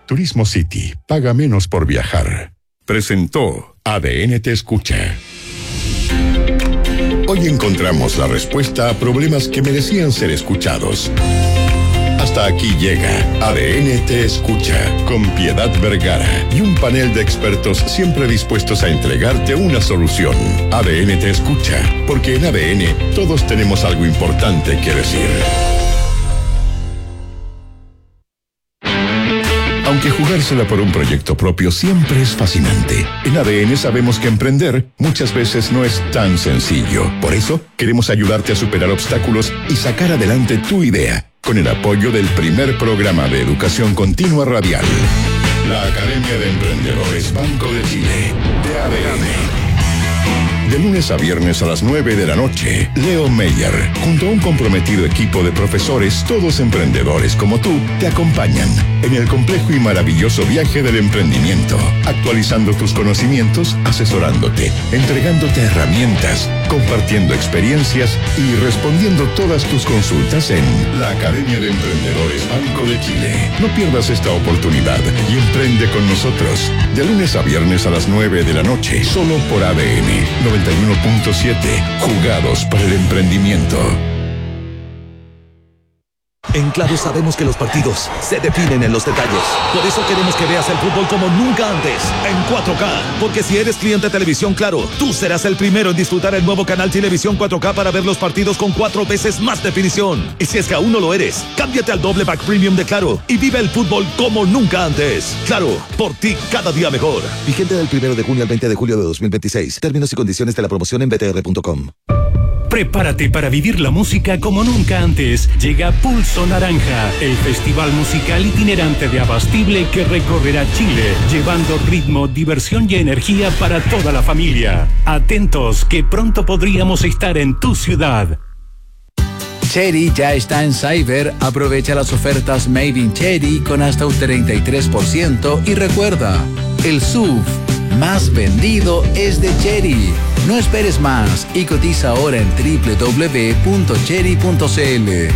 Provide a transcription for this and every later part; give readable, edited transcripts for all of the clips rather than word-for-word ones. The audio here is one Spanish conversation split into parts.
Turismo City, paga menos por viajar. Presentó ADN Te Escucha. Hoy encontramos la respuesta a problemas que merecían ser escuchados. Hasta aquí llega ADN Te Escucha, con Piedad Vergara y un panel de expertos siempre dispuestos a entregarte una solución. ADN Te Escucha, porque en ADN todos tenemos algo importante que decir. Aunque jugársela por un proyecto propio siempre es fascinante, en ADN sabemos que emprender muchas veces no es tan sencillo. Por eso, queremos ayudarte a superar obstáculos y sacar adelante tu idea, con el apoyo del primer programa de educación continua radial, la Academia de Emprendedores Banco de Chile, de ADN. De lunes a viernes a las 9 de la noche, Leo Meyer, junto a un comprometido equipo de profesores, todos emprendedores como tú, te acompañan en el complejo y maravilloso viaje del emprendimiento, actualizando tus conocimientos, asesorándote, entregándote herramientas, compartiendo experiencias y respondiendo todas tus consultas en la Academia de Emprendedores Banco de Chile. No pierdas esta oportunidad y emprende con nosotros, de lunes a viernes a las 9 de la noche, solo por ADN 91.7, jugados para el emprendimiento. En Claro sabemos que los partidos se definen en los detalles. Por eso queremos que veas el fútbol como nunca antes, en 4K. Porque si eres cliente de Televisión Claro, tú serás el primero en disfrutar el nuevo canal Televisión 4K para ver los partidos con 4 veces más definición. Y si es que aún no lo eres, cámbiate al doble pack premium de Claro y vive el fútbol como nunca antes. Claro, por ti cada día mejor. Vigente del 1 de junio al 20 de julio de 2026. Términos y condiciones de la promoción en btr.com. Prepárate para vivir la música como nunca antes. Llega Pulso Naranja, el festival musical itinerante de Abastible que recorrerá Chile, llevando ritmo, diversión y energía para toda la familia. Atentos, que pronto podríamos estar en tu ciudad. Chery ya está en Cyber. Aprovecha las ofertas Made in Chery con hasta un 33%. Y recuerda, el SUV más vendido es de Chery. No esperes más y cotiza ahora en www.chery.cl.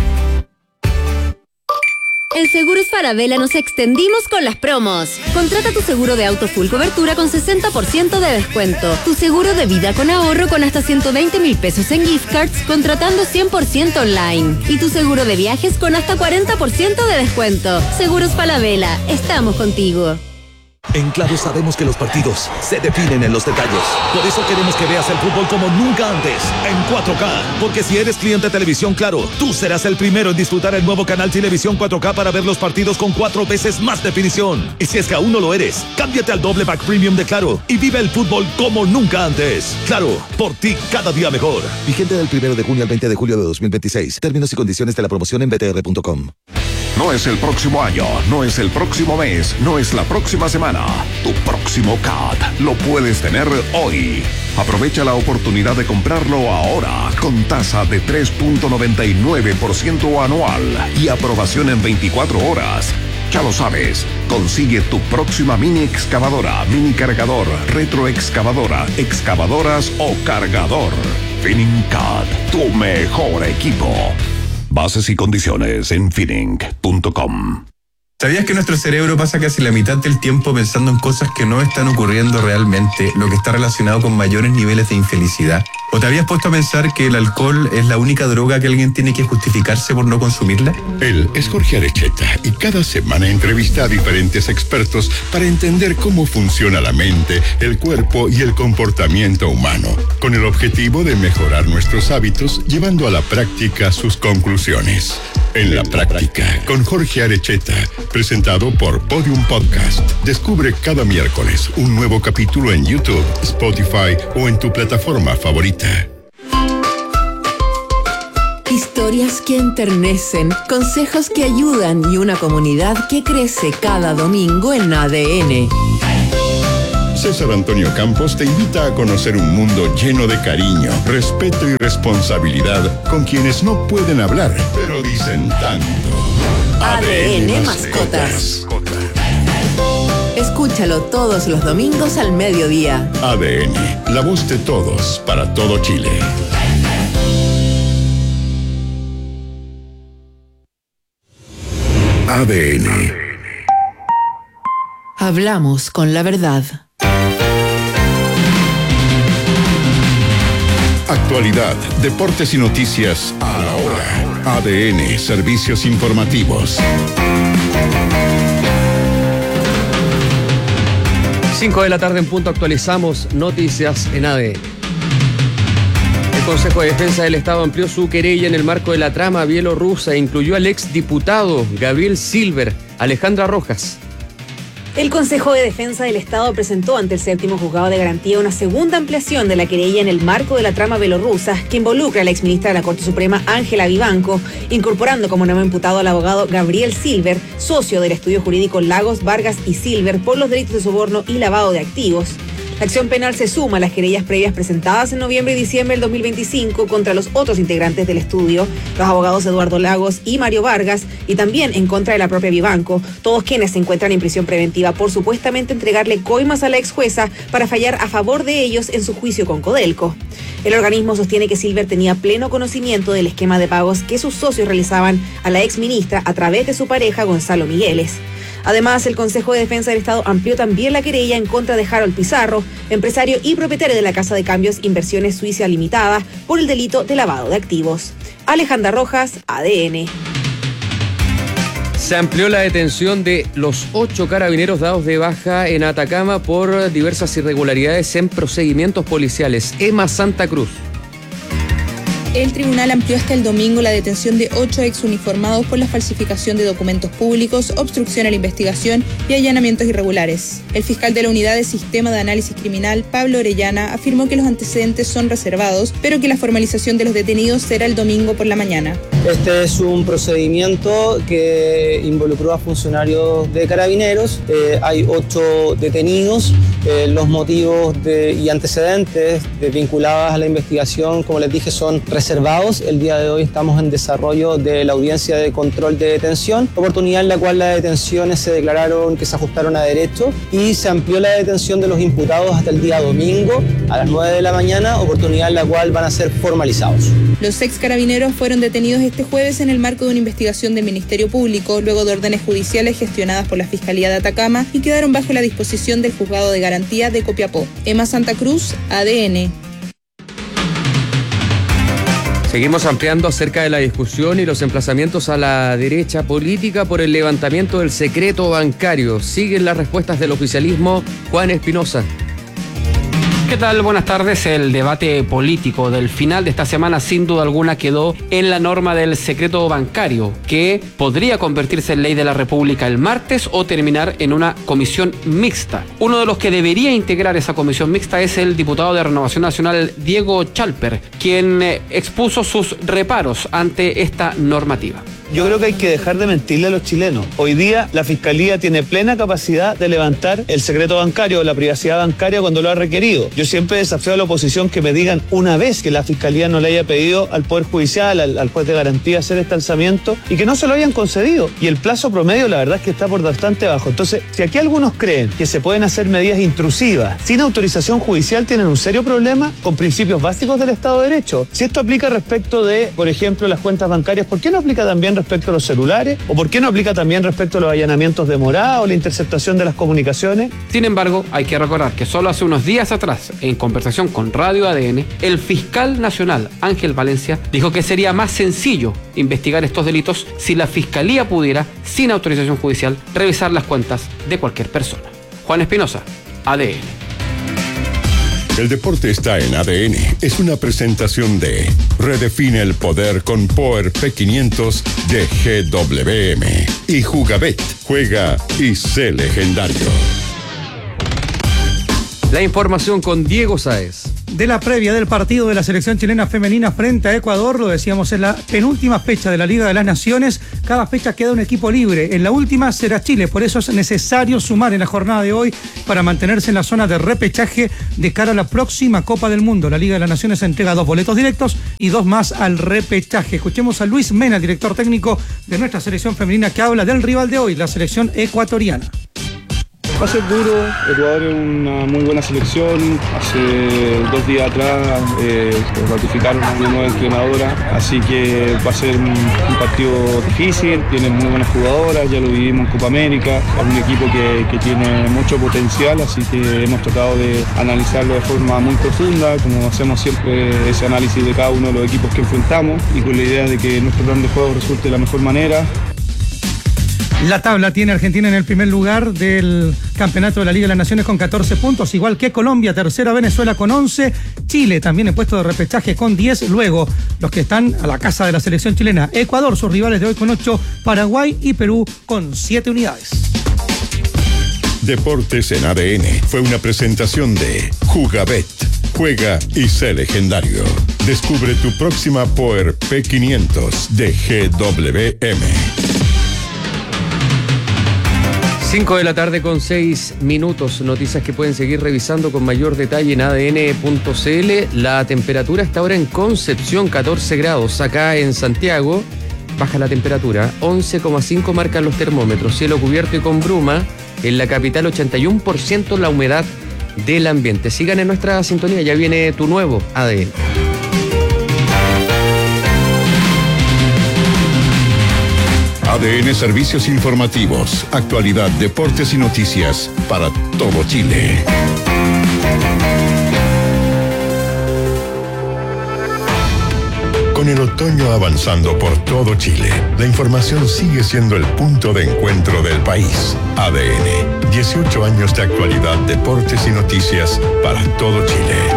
En Seguros Falabella nos extendimos con las promos. Contrata tu seguro de auto full cobertura con 60% de descuento. Tu seguro de vida con ahorro con hasta 120,000 pesos en gift cards contratando 100% online. Y tu seguro de viajes con hasta 40% de descuento. Seguros Falabella, estamos contigo. En Claro sabemos que los partidos se definen en los detalles. Por eso queremos que veas el fútbol como nunca antes, en 4K. Porque si eres cliente de Televisión Claro, tú serás el primero en disfrutar el nuevo canal Televisión 4K para ver los partidos con 4 veces más definición. Y si es que aún no lo eres, cámbiate al doble pack premium de Claro y vive el fútbol como nunca antes. Claro, por ti cada día mejor. Vigente del 1 de junio al 20 de julio de 2026. Términos y condiciones de la promoción en btr.com. No es el próximo año, no es el próximo mes, no es la próxima semana. Tu próximo CAT lo puedes tener hoy. Aprovecha la oportunidad de comprarlo ahora con tasa de 3.99% anual y aprobación en 24 horas. Ya lo sabes, consigue tu próxima mini excavadora, mini cargador, retroexcavadora, excavadoras o cargador. FinningCAT, tu mejor equipo. Bases y condiciones en finning.com. ¿Sabías que nuestro cerebro pasa casi la mitad del tiempo pensando en cosas que no están ocurriendo realmente, lo que está relacionado con mayores niveles de infelicidad? ¿O te habías puesto a pensar que el alcohol es la única droga que alguien tiene que justificarse por no consumirla? Él es Jorge Arecheta y cada semana entrevista a diferentes expertos para entender cómo funciona la mente, el cuerpo y el comportamiento humano, con el objetivo de mejorar nuestros hábitos, llevando a la práctica sus conclusiones. En la práctica, con Jorge Arecheta, presentado por Podium Podcast. Descubre cada miércoles un nuevo capítulo en YouTube, Spotify o en tu plataforma favorita. Historias que enternecen, consejos que ayudan y una comunidad que crece cada domingo en ADN. César Antonio Campos te invita a conocer un mundo lleno de cariño, respeto y responsabilidad con quienes no pueden hablar, pero dicen tanto. ADN Mascotas. Escúchalo todos los domingos al mediodía. ADN, la voz de todos para todo Chile. ADN. Hablamos con la verdad. Actualidad, deportes y noticias a la hora. ADN, servicios informativos. 5 de la tarde en punto, actualizamos noticias en ADN. El Consejo de Defensa del Estado amplió su querella en el marco de la trama bielorrusa e incluyó al exdiputado Gabriel Silver, Alejandra Rojas. El Consejo de Defensa del Estado presentó ante el séptimo juzgado de garantía una segunda ampliación de la querella en el marco de la trama bielorrusa que involucra a la exministra de la Corte Suprema, Ángela Vivanco, incorporando como nuevo imputado al abogado Gabriel Silver, socio del estudio jurídico Lagos, Vargas y Silver por los delitos de soborno y lavado de activos. La acción penal se suma a las querellas previas presentadas en noviembre y diciembre del 2025 contra los otros integrantes del estudio, los abogados Eduardo Lagos y Mario Vargas, y también en contra de la propia Vivanco, todos quienes se encuentran en prisión preventiva por supuestamente entregarle coimas a la ex jueza para fallar a favor de ellos en su juicio con Codelco. El organismo sostiene que Silver tenía pleno conocimiento del esquema de pagos que sus socios realizaban a la ex ministra a través de su pareja Gonzalo Migueles. Además, el Consejo de Defensa del Estado amplió también la querella en contra de Harold Pizarro, empresario y propietario de la Casa de Cambios Inversiones Suiza Limitada, por el delito de lavado de activos. Alejandra Rojas, ADN. Se amplió la detención de los 8 carabineros dados de baja en Atacama por diversas irregularidades en procedimientos policiales. Emma Santa Cruz. El tribunal amplió hasta el domingo la detención de 8 exuniformados por la falsificación de documentos públicos, obstrucción a la investigación y allanamientos irregulares. El fiscal de la Unidad de Sistema de Análisis Criminal, Pablo Orellana, afirmó que los antecedentes son reservados, pero que la formalización de los detenidos será el domingo por la mañana. Este es un procedimiento que involucró a funcionarios de Carabineros. Hay 8 detenidos. Los motivos y antecedentes vinculados a la investigación, como les dije, son reservados. El día de hoy estamos en desarrollo de la audiencia de control de detención, oportunidad en la cual las detenciones se declararon que se ajustaron a derecho y se amplió la detención de los imputados hasta el día domingo a las 9 de la mañana, oportunidad en la cual van a ser formalizados. Los ex carabineros fueron detenidos este jueves en el marco de una investigación del Ministerio Público, luego de órdenes judiciales gestionadas por la Fiscalía de Atacama y quedaron bajo la disposición del Juzgado de Garantía de Copiapó. Emma Santa Cruz, ADN. Seguimos ampliando acerca de la discusión y los emplazamientos a la derecha política por el levantamiento del secreto bancario. Siguen las respuestas del oficialismo. Juan Espinosa. ¿Qué tal? Buenas tardes. El debate político del final de esta semana sin duda alguna quedó en la norma del secreto bancario, que podría convertirse en ley de la República el martes o terminar en una comisión mixta. Uno de los que debería integrar esa comisión mixta es el diputado de Renovación Nacional, Diego Chalper, quien expuso sus reparos ante esta normativa. Yo creo que hay que dejar de mentirle a los chilenos. Hoy día la Fiscalía tiene plena capacidad de levantar el secreto bancario o la privacidad bancaria cuando lo ha requerido. Yo siempre desafío a la oposición que me digan una vez que la Fiscalía no le haya pedido al Poder Judicial, al juez de garantía hacer este alzamiento y que no se lo hayan concedido. Y el plazo promedio la verdad es que está por bastante bajo. Entonces, si aquí algunos creen que se pueden hacer medidas intrusivas sin autorización judicial, tienen un serio problema con principios básicos del Estado de Derecho. Si esto aplica respecto de, por ejemplo, las cuentas bancarias, ¿por qué no aplica también respecto a los celulares? ¿O por qué no aplica también respecto a los allanamientos de morada o la interceptación de las comunicaciones? Sin embargo, hay que recordar que solo hace unos días atrás, en conversación con Radio ADN, el fiscal nacional, Ángel Valencia, dijo que sería más sencillo investigar estos delitos si la Fiscalía pudiera, sin autorización judicial, revisar las cuentas de cualquier persona. Juan Espinosa, ADN. El deporte está en ADN. Es una presentación de Redefine el poder con Power P500 de GWM. Y Jugabet. Juega y sé legendario. La información con Diego Sáez. De la previa del partido de la selección chilena femenina frente a Ecuador, lo decíamos, en la penúltima fecha de la Liga de las Naciones. Cada fecha queda un equipo libre. En la última será Chile, por eso es necesario sumar en la jornada de hoy para mantenerse en la zona de repechaje de cara a la próxima Copa del Mundo. La Liga de las Naciones entrega 2 boletos directos y 2 más al repechaje. Escuchemos a Luis Mena, director técnico de nuestra selección femenina, que habla del rival de hoy, la selección ecuatoriana. Va a ser duro, Ecuador es una muy buena selección, hace 2 días atrás ratificaron una nueva entrenadora, así que va a ser un partido difícil, tiene muy buenas jugadoras, ya lo vivimos en Copa América, es un equipo que tiene mucho potencial, así que hemos tratado de analizarlo de forma muy profunda, como hacemos siempre ese análisis de cada uno de los equipos que enfrentamos y con la idea de que nuestro plan de juego resulte de la mejor manera. La tabla tiene Argentina en el primer lugar del campeonato de la Liga de las Naciones con 14 puntos, igual que Colombia, tercera Venezuela con 11, Chile también en puesto de repechaje con 10, luego los que están a la casa de la selección chilena, Ecuador, sus rivales de hoy con 8, Paraguay y Perú con 7 unidades. Deportes en ADN fue una presentación de Jugabet. Juega y sé legendario. Descubre tu próxima Power P500 de GWM. 5 de la tarde con 6 minutos. Noticias que pueden seguir revisando con mayor detalle en adn.cl. La temperatura está ahora en Concepción, 14 grados. Acá en Santiago baja la temperatura, 11,5 marcan los termómetros. Cielo cubierto y con bruma. En la capital 81% la humedad del ambiente. Sigan en nuestra sintonía, ya viene tu nuevo ADN. ADN Servicios Informativos, actualidad, deportes y noticias para todo Chile. Con el otoño avanzando por todo Chile, la información sigue siendo el punto de encuentro del país. ADN, 18 años de actualidad, deportes y noticias para todo Chile.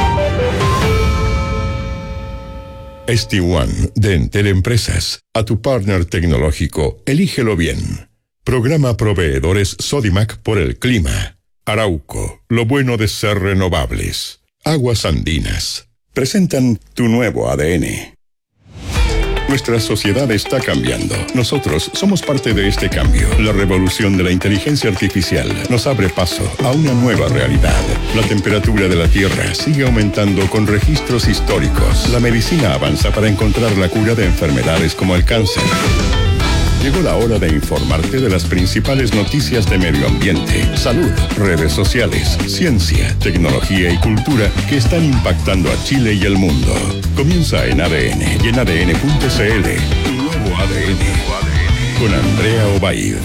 ST1 de Entel Empresas. A tu partner tecnológico, elígelo bien. Programa Proveedores Sodimac por el clima. Arauco, lo bueno de ser renovables. Aguas Andinas. Presentan tu nuevo ADN. Nuestra sociedad está cambiando. Nosotros somos parte de este cambio. La revolución de la inteligencia artificial nos abre paso a una nueva realidad. La temperatura de la Tierra sigue aumentando con registros históricos. La medicina avanza para encontrar la cura de enfermedades como el cáncer. Llegó la hora de informarte de las principales noticias de medio ambiente, salud, redes sociales, ciencia, tecnología y cultura que están impactando a Chile y el mundo. Comienza en ADN y en ADN.cl. Tu nuevo ADN. Con Andrea Obaid.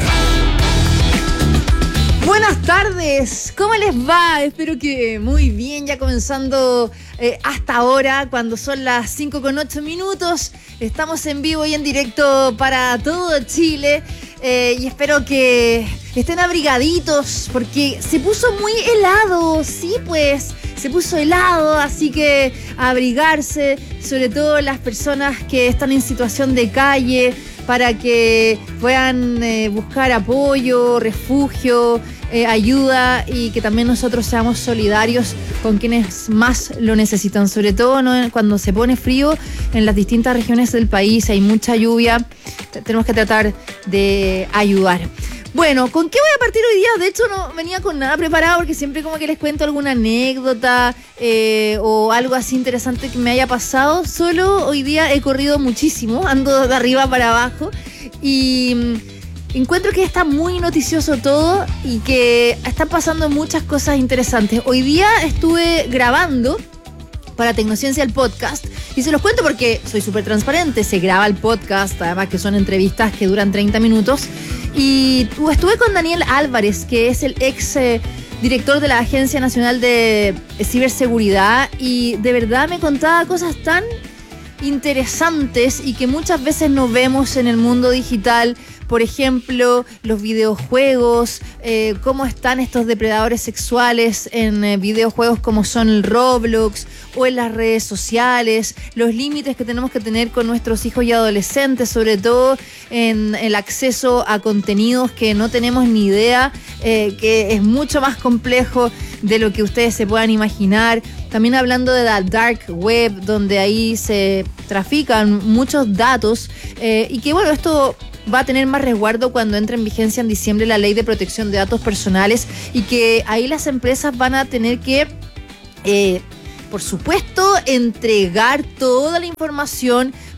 Buenas tardes, ¿cómo les va? Espero que muy bien, ya comenzando hasta ahora, cuando son las 5:08. Estamos en vivo y en directo para todo Chile y espero que estén abrigaditos porque se puso muy helado, sí pues, se puso helado, así que a abrigarse, sobre todo las personas que están en situación de calle, para que puedan buscar apoyo, refugio, ayuda y que también nosotros seamos solidarios con quienes más lo necesitan, sobre todo ¿no? Cuando se pone frío en las distintas regiones del país, hay mucha lluvia, tenemos que tratar de ayudar. Bueno, ¿con qué voy a partir hoy día? De hecho no venía con nada preparado porque siempre como que les cuento alguna anécdota o algo así interesante que me haya pasado. Solo hoy día he corrido muchísimo, ando de arriba para abajo y encuentro que está muy noticioso todo y que están pasando muchas cosas interesantes. Hoy día estuve grabando para Tecnociencia el podcast y se los cuento porque soy súper transparente, se graba el podcast, además que son entrevistas que duran 30 minutos y estuve con Daniel Álvarez, que es el ex director de la Agencia Nacional de Ciberseguridad y de verdad me contaba cosas tan interesantes y que muchas veces no vemos en el mundo digital. Por ejemplo, los videojuegos, cómo están estos depredadores sexuales en videojuegos como son el Roblox o en las redes sociales, los límites que tenemos que tener con nuestros hijos y adolescentes, sobre todo en el acceso a contenidos que no tenemos ni idea, que es mucho más complejo de lo que ustedes se puedan imaginar. También hablando de la dark web, donde ahí se trafican muchos datos y que bueno, esto va a tener más resguardo cuando entre en vigencia en diciembre la Ley de Protección de Datos Personales y que ahí las empresas van a tener que, por supuesto, entregar toda la información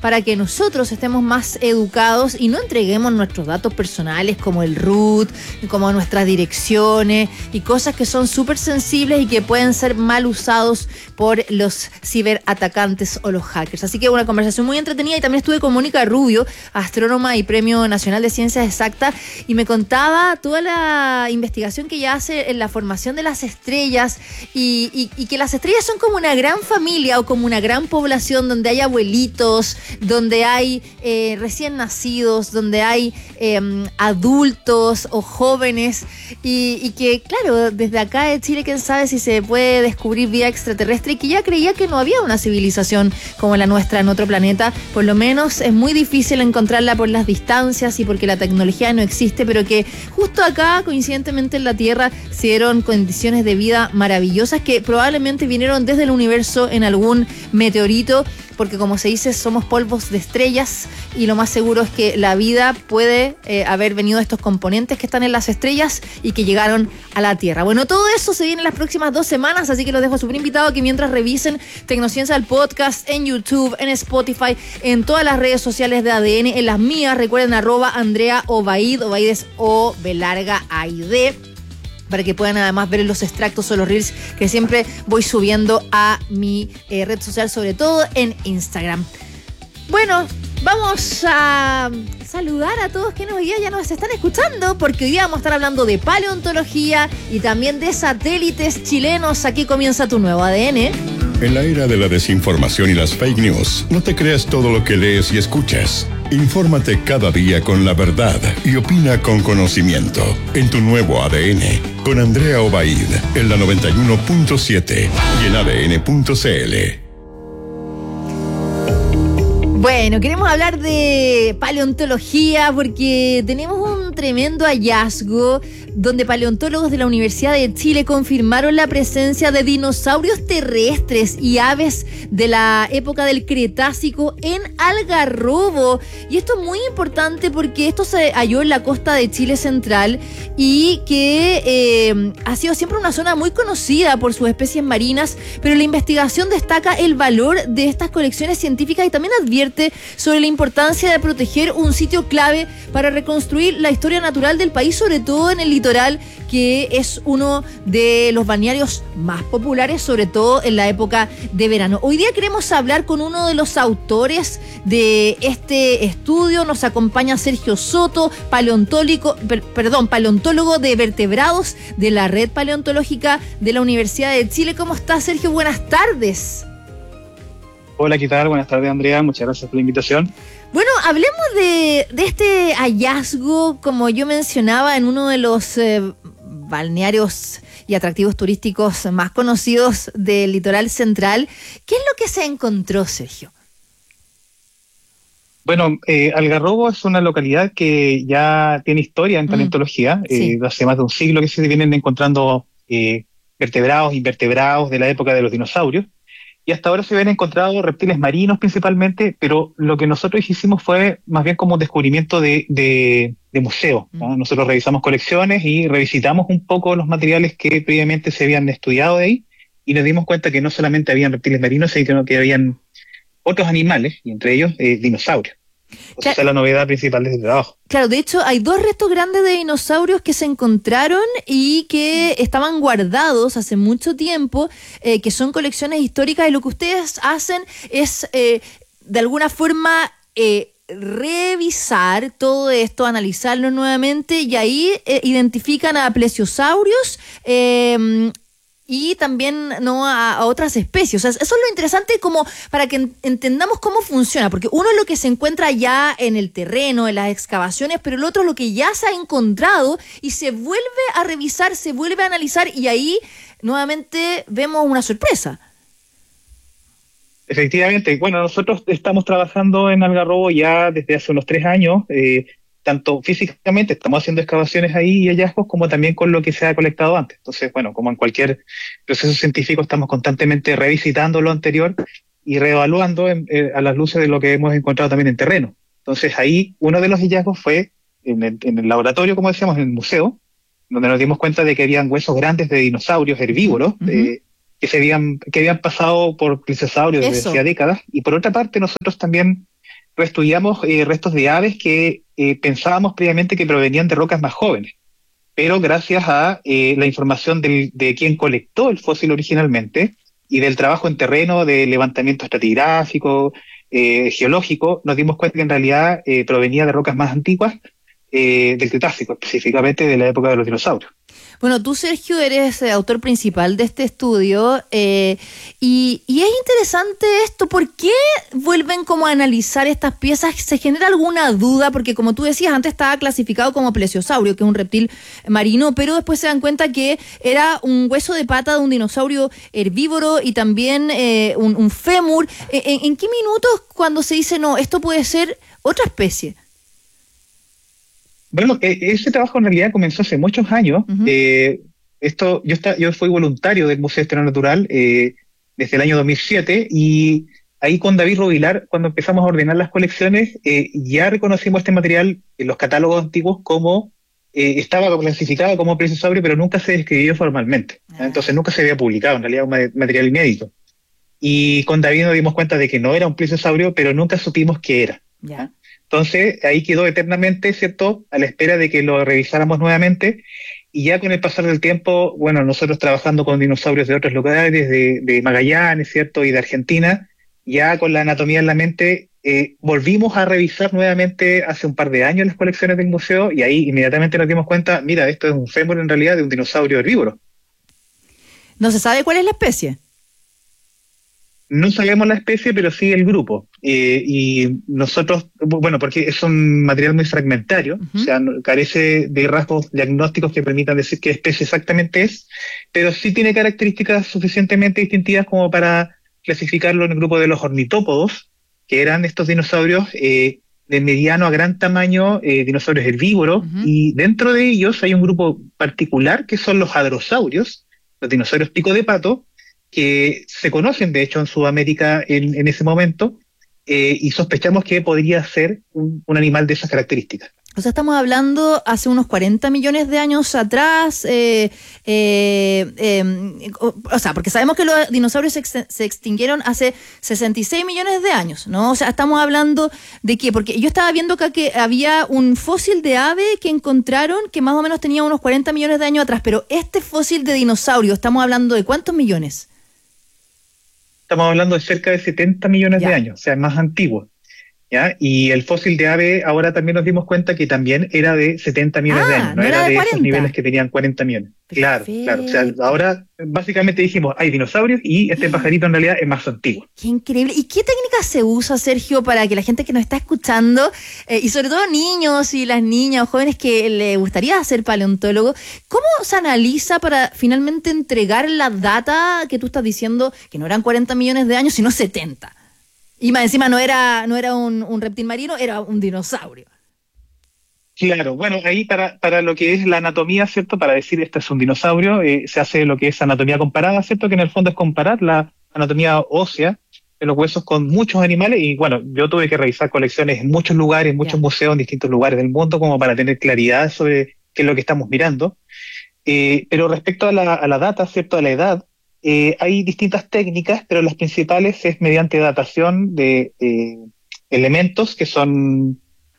para que nosotros estemos más educados y no entreguemos nuestros datos personales como el RUT, como nuestras direcciones y cosas que son súper sensibles y que pueden ser mal usados por los ciberatacantes o los hackers. Así que una conversación muy entretenida, y también estuve con Mónica Rubio, astrónoma y Premio Nacional de Ciencias Exactas, y me contaba toda la investigación que ella hace en la formación de las estrellas y que las estrellas son como una gran familia o como una gran población donde hay abuelitos, donde hay recién nacidos, donde hay adultos o jóvenes y que, claro, desde acá de Chile, quién sabe si se puede descubrir vida extraterrestre, y que ya creía que no había una civilización como la nuestra en otro planeta. Por lo menos es muy difícil encontrarla por las distancias y porque la tecnología no existe, pero que justo acá, coincidentemente en la Tierra, se dieron condiciones de vida maravillosas que probablemente vinieron desde el universo en algún meteorito, porque como se dice, somos polvos de estrellas y lo más seguro es que la vida puede haber venido de estos componentes que están en las estrellas y que llegaron a la Tierra. Bueno, todo eso se viene en las próximas 2 semanas, así que los dejo súper invitados a que mientras revisen Tecnociencia, el podcast, en YouTube, en Spotify, en todas las redes sociales de ADN, en las mías, recuerden @Andrea Obaid, Obaid es O_AID, para que puedan además ver los extractos o los reels que siempre voy subiendo a mi red social, sobre todo en Instagram. Bueno, vamos a saludar a todos quienes hoy día ya nos están escuchando, porque hoy día vamos a estar hablando de paleontología y también de satélites chilenos. Aquí comienza tu nuevo ADN. En la era de la desinformación y las fake news, no te creas todo lo que lees y escuchas. Infórmate cada día con la verdad y opina con conocimiento. En tu nuevo ADN, con Andrea Obaid, en la 91.7 y en ADN.cl. Bueno, queremos hablar de paleontología porque tenemos un tremendo hallazgo donde paleontólogos de la Universidad de Chile confirmaron la presencia de dinosaurios terrestres y aves de la época del Cretácico en Algarrobo. Y esto es muy importante porque esto se halló en la costa de Chile central y que ha sido siempre una zona muy conocida por sus especies marinas, pero la investigación destaca el valor de estas colecciones científicas y también advierte sobre la importancia de proteger un sitio clave para reconstruir la historia natural del país, sobre todo en el litoral, que es uno de los balnearios más populares, sobre todo en la época de verano. Hoy día queremos hablar con uno de los autores de este estudio. Nos acompaña Sergio Soto, paleontólogo de vertebrados de la Red Paleontológica de la Universidad de Chile. ¿Cómo estás, Sergio? Buenas tardes. Hola, ¿qué tal? Buenas tardes, Andrea. Muchas gracias por la invitación. Bueno, hablemos de este hallazgo, como yo mencionaba, en uno de los balnearios y atractivos turísticos más conocidos del litoral central. ¿Qué es lo que se encontró, Sergio? Bueno, Algarrobo es una localidad que ya tiene historia en paleontología. Sí. Hace más de un siglo que se vienen encontrando vertebrados e invertebrados de la época de los dinosaurios. Y hasta ahora se habían encontrado reptiles marinos principalmente, pero lo que nosotros hicimos fue más bien como un descubrimiento de museo, ¿no? Nosotros revisamos colecciones y revisitamos un poco los materiales que previamente se habían estudiado de ahí, y nos dimos cuenta que no solamente habían reptiles marinos, sino que habían otros animales, y entre ellos dinosaurios. Esa es la novedad principal de este trabajo. Claro, de hecho hay 2 restos grandes de dinosaurios que se encontraron y que estaban guardados hace mucho tiempo, que son colecciones históricas, y lo que ustedes hacen es de alguna forma revisar todo esto, analizarlo nuevamente, y ahí identifican a plesiosaurios y también no a otras especies. O sea, eso es lo interesante, como para que entendamos cómo funciona, porque uno es lo que se encuentra ya en el terreno, en las excavaciones, pero el otro es lo que ya se ha encontrado y se vuelve a revisar, se vuelve a analizar, y ahí nuevamente vemos una sorpresa. Efectivamente. Bueno, nosotros estamos trabajando en Algarrobo ya desde hace unos 3 años, tanto físicamente estamos haciendo excavaciones ahí y hallazgos, como también con lo que se ha colectado antes. Entonces, bueno, como en cualquier proceso científico, estamos constantemente revisitando lo anterior y reevaluando a las luces de lo que hemos encontrado también en terreno. Entonces, ahí uno de los hallazgos fue en el laboratorio, como decíamos, en el museo, donde nos dimos cuenta de que habían huesos grandes de dinosaurios herbívoros, que habían pasado por plesiosaurios desde hacía décadas. Y por otra parte, nosotros también reestudiamos restos de aves que pensábamos previamente que provenían de rocas más jóvenes, pero gracias a la información de quien colectó el fósil originalmente y del trabajo en terreno de levantamiento estratigráfico, geológico, nos dimos cuenta que en realidad provenía de rocas más antiguas del Cretácico, específicamente de la época de los dinosaurios. Bueno, tú, Sergio, eres autor principal de este estudio y es interesante esto. ¿Por qué vuelven como a analizar estas piezas? ¿Se genera alguna duda? Porque como tú decías, antes estaba clasificado como plesiosaurio, que es un reptil marino, pero después se dan cuenta que era un hueso de pata de un dinosaurio herbívoro y también un fémur. ¿En qué minutos cuando se dice, no, esto puede ser otra especie? Bueno, ese trabajo en realidad comenzó hace muchos años. Yo fui voluntario del Museo de Historia Natural desde el año 2007 y ahí con David Rovilar, cuando empezamos a ordenar las colecciones, ya reconocimos este material en los catálogos antiguos como estaba clasificado como plesiosaurio, pero nunca se describió formalmente. Entonces nunca se había publicado, en realidad un material inédito. Y con David nos dimos cuenta de que no era un plesiosaurio, pero nunca supimos qué era. Ya. Entonces, ahí quedó eternamente, ¿cierto?, a la espera de que lo revisáramos nuevamente, y ya con el pasar del tiempo, bueno, nosotros trabajando con dinosaurios de otros lugares, de Magallanes, ¿cierto?, y de Argentina, ya con la anatomía en la mente, volvimos a revisar nuevamente hace un par de años las colecciones del museo, y ahí inmediatamente nos dimos cuenta, mira, esto es un fémur en realidad de un dinosaurio herbívoro. ¿No se sabe cuál es la especie? No sabemos la especie, pero sí el grupo. Y nosotros, bueno, porque es un material muy fragmentario, o sea, carece de rasgos diagnósticos que permitan decir qué especie exactamente es, pero sí tiene características suficientemente distintivas como para clasificarlo en el grupo de los ornitópodos, que eran estos dinosaurios de mediano a gran tamaño, dinosaurios herbívoros, y dentro de ellos hay un grupo particular que son los hadrosaurios, los dinosaurios pico de pato, que se conocen de hecho en Sudamérica en ese momento, y sospechamos que podría ser un animal de esas características. O sea, estamos hablando hace unos 40 millones de años atrás, o sea, porque sabemos que los dinosaurios se extinguieron hace 66 millones de años, ¿no? O sea, estamos hablando de qué, porque yo estaba viendo acá que había un fósil de ave que encontraron que más o menos tenía unos 40 millones de años atrás, pero este fósil de dinosaurio, ¿estamos hablando de cuántos millones? Estamos hablando de cerca de 70 millones de años, o sea, es más antiguo. ¿Ya? Y el fósil de ave, ahora también nos dimos cuenta que también era de 70 millones de años, no era de esos niveles que tenían 40 millones. Claro, claro. O sea, ahora básicamente dijimos, hay dinosaurios y este pajarito en realidad es más antiguo. Qué increíble. ¿Y qué técnica se usa, Sergio, para que la gente que nos está escuchando, y sobre todo niños y las niñas o jóvenes que le gustaría ser paleontólogo, cómo se analiza para finalmente entregar la data que tú estás diciendo, que no eran 40 millones de años, sino 70? Y más encima no era un reptil marino, era un dinosaurio. Claro, bueno, ahí para lo que es la anatomía, ¿cierto? Para decir este es un dinosaurio, se hace lo que es anatomía comparada, ¿cierto? Que en el fondo es comparar la anatomía ósea de los huesos con muchos animales. Y bueno, yo tuve que revisar colecciones en muchos lugares, en muchos museos en distintos lugares del mundo, como para tener claridad sobre qué es lo que estamos mirando. Pero respecto a la data, ¿cierto? A la edad, hay distintas técnicas, pero las principales es mediante datación de elementos que son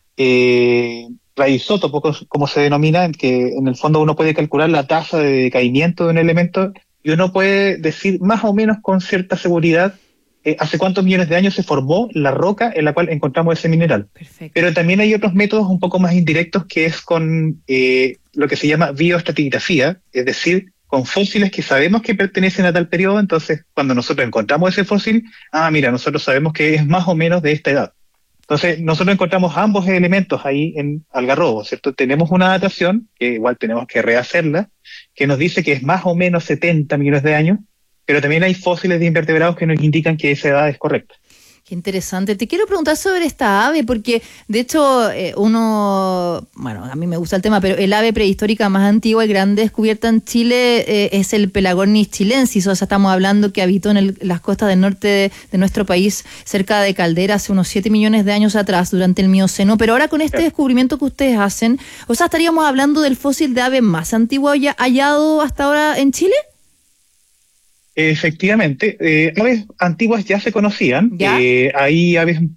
radioisótopos, como se denomina, en que en el fondo uno puede calcular la tasa de decaimiento de un elemento y uno puede decir más o menos con cierta seguridad hace cuántos millones de años se formó la roca en la cual encontramos ese mineral. Perfecto. Pero también hay otros métodos un poco más indirectos que es con lo que se llama bioestratigrafía, es decir, con fósiles que sabemos que pertenecen a tal periodo. Entonces cuando nosotros encontramos ese fósil, mira, nosotros sabemos que es más o menos de esta edad. Entonces nosotros encontramos ambos elementos ahí en Algarrobo, ¿cierto? Tenemos una datación, que igual tenemos que rehacerla, que nos dice que es más o menos 70 millones de años, pero también hay fósiles de invertebrados que nos indican que esa edad es correcta. Qué interesante. Te quiero preguntar sobre esta ave, porque de hecho bueno, a mí me gusta el tema, pero el ave prehistórica más antigua y grande descubierta en Chile es el Pelagornis chilensis. O sea, estamos hablando que habitó en las costas del norte de nuestro país, cerca de Caldera, hace unos 7 millones de años atrás, durante el Mioceno. Pero ahora con este descubrimiento que ustedes hacen, o sea, estaríamos hablando del fósil de ave más antiguo hallado hasta ahora en Chile. Efectivamente, aves antiguas ya se conocían. Hay aves